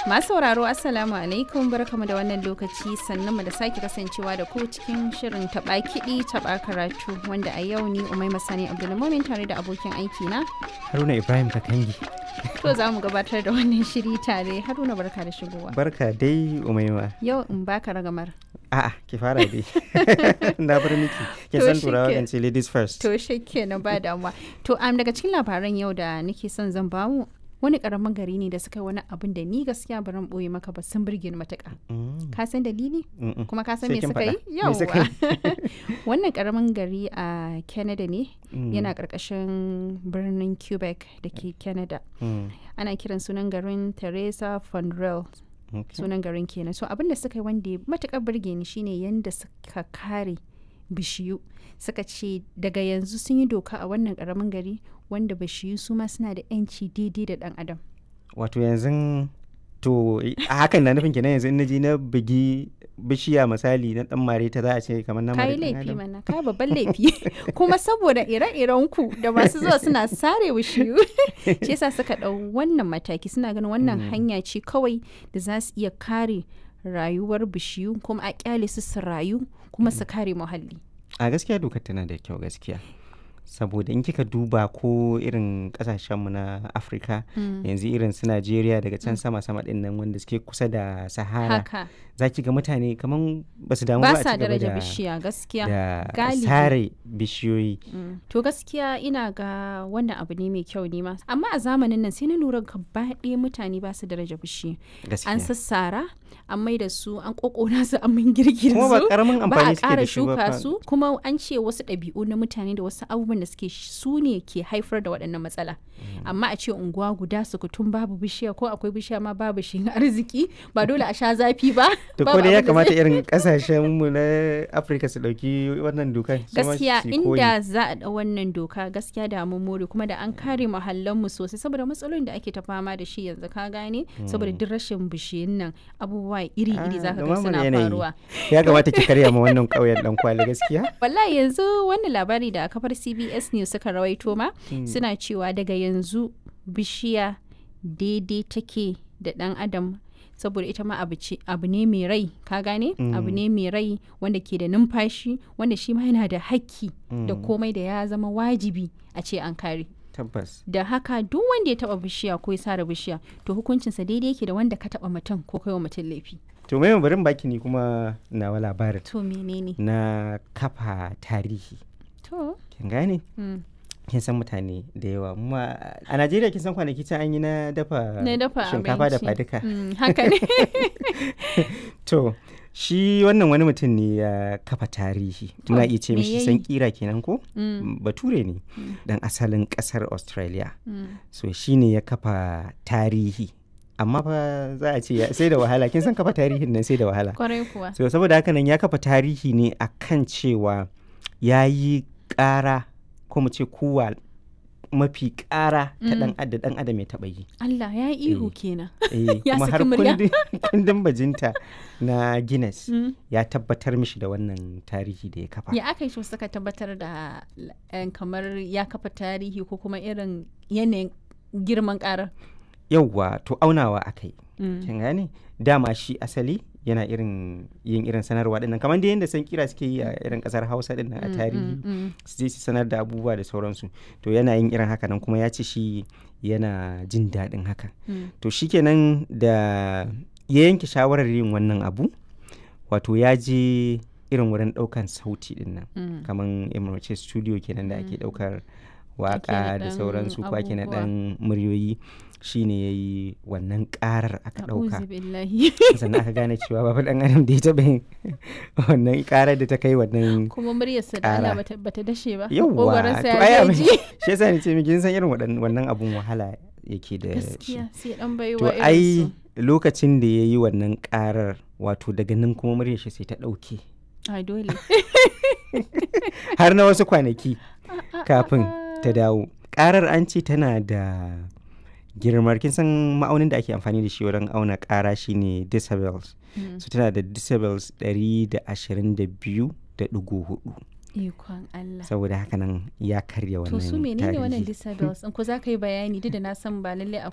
Masu sauraro Assalamu alaikum barkamu da wannan lokaci sannan mu da sake kasancewa da ku cikin shirin taɓa kiɗi taɓa karatu wanda a yau ni Umaima Sani Abdulmumin tare da abokin aiki na Haruna Ibrahim Kakangi. To za mu gabatar da wannan shiri tare. Haruna barka da shigowa. Barka dai Umaima. Yau in baka ragamar. A'a ki fara dai. Na bar miki. Kin san turawa kan ce ladies first. To shikenan ba damuwa. To daga cikin labaran yau da nake son zan bamu wani karamin gari ne da suka yi wani abin da ni gaskiya baran boye maka ba sun burge ni matuƙa. Ka san dalili? Kuma ka san me suka yi? Yawwa. Wannan karamin gari a Canada ne yana ƙarƙashin birnin Quebec da ke Canada. Ana kiran sunan garin Teresa Fondrel. Sunan garin kenan. So abin da suka yi wanda ya matuƙar burge ni shine yanda suka kare bishiyu. Suka ce daga yanzu sun yi doka a wannan karamin gari wanda bishiyu su ma suna da 'yanci daidai da dan adam. Wato yanzu to a hakan na nufin kenan yanzu in naji na bugi bishiya misali na dan mare ta za a ce kamar na mare dan adam. Kai laifi mana ka babban laifi kuma saboda ire-iren ku da masu zuwa suna sare bishiyu shi yasa suka dau wannan mataki suna ganin wannan hanya ce kawai da za su iya kare rayuwar bishiyu kuma a kyale su rayu kuma su kare muhalli. A gaskiya dokar tana da kyau gaskiya. Saboda in kika duba ko irin kasashenmu na Afirka yanzu irin su Najeriya daga can sama-sama din nan wanda suke kusa da Sahara za ki ga mutane kaman ba su damu ba a cigaba daraja bishiya gaskiya da sare bishiyoyi. To gaskiya ina ga wannan abu ne mai kyau ne ma amma a zamanin nan sai na lura gaba ɗaya mutane ba su daraja bishiya. An sassara an mai da su an kokona su an min girgir su ba karamin amfani suke da shi ba shuka su kuma an ce wasu ɗabi'u na mutane da wasu abubuwan da suke su ne ke haifar da waɗannan matsala amma a ce unguwa guda sukutun babu bishiya ko akwai bishiya ma babu shi arziki ba dole a sha zafi ba. To ko da ya kamata irin kasashen mu na Afirka su dauki wannan doka gaskiya inda za a da wannan doka gaskiya da mun more kuma da an kare muhallan mu sosai saboda matsalolin da ake ta fama da shi yanzu ka gane saboda duk rashin bishiyun nan abubuwa iri-iri zaka ga suna faruwa. Ya kamata ki karya ma wannan kauyen dan kwali gaskiya. Wallahi yanzu wannan labari da kafar CBS News suka rawaito ma suna cewa daga yanzu bishiya daidai take da dan adam saboda ita ma abu ne mai rai ka gane abu ne mai rai wanda ke da numfashi wanda shi ma yana da hakki da komai da ya zama wajibi a ce an kare. Tabbas. Da haka duk wanda ya taba bishiya ko ya sare bishiya to hukuncinsa daidai yake da wanda ka taba mutum ko kai wa mutum laifi. To mai barin baki ni kuma nawa labarin. To menene? Na kafa tarihi. To. Kin gane? Kin san mutane da yawa amma a Najeriya kin san kwanaki can an yi na dafa shinkafa da faduka. Haka ne. To shi wannan wani mutum ne ya kafa tarihi muna iya ce mishi san kira kenan ko bature ne dan asalin kasar Australia so shi ne ya kafa tarihi amma fa za a ce sai da wahala kin san kafa tarihin nan sai da wahala kwarai kuwa so saboda haka nan ya kafa tarihi ne akan cewa ya yi ƙara ko mu ce kuwa mafi ƙara ta dan adam ya taɓa yi. Allah ya yi ihu kenan. Ya kuma har kundin bajinta na Guinness ya tabbatar mishi da wannan tarihi da ya kafa. Ya aka yi shi suka tabbatar da kamar ya kafa tarihi ko kuma irin yanayin girman ƙarar. Yauwa to aunawa aka yi. Kin gane? Dama shi asali yana yin irin sanarwa dinnan kamar da yadda san kira suke yi a irin kasar Hausa dinnan a tarihi su je su sanar da abubuwa da sauransu to yana yin irin haka nan kuma ya ce shi yana jin daɗin haka to shikenan da ya yanke shawarar yin wannan abu wato ya je irin wurin ɗaukan sauti dinnan kamar emirce studio kenan da ake ɗaukar waka da sauransu ko ake na ɗan muryoyi shine ya yi wannan karar aka ɗauka sannan aka gane cewa babu ɗan adam da ya taɓa yin wannan karar da ta kai wannan kuma muryarsa da Allah bata dashe ba yawwa to ai abin shi yasa ni ce miki san irin wannan abun wahala yake da shi gaskiya sai dan baiwa to ai lokacin da ya yi wannan karar wato daga nan kuma muryar shi sai ta ɗauke ai dole har na wasu kwanaki kafin ta dawo karar an ce tana da girmar kin san ma'aunin da ake amfani da shi wurin auna ƙara shine decibels so tana da decibels 122.4 ikon Allah saboda haka nan ya karya wannan to su menene tarihi. wannan decibels in ko za ka yi bayani duk da na san ba lallai